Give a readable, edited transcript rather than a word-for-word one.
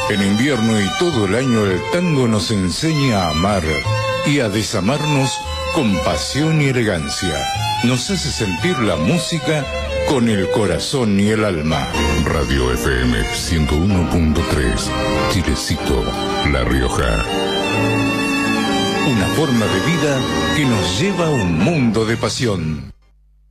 En invierno y todo el año el tango nos enseña a amar y a desamarnos con pasión y elegancia. Nos hace sentir la música con el corazón y el alma. Radio FM 101.3, Chilecito, La Rioja. Una forma de vida que nos lleva a un mundo de pasión.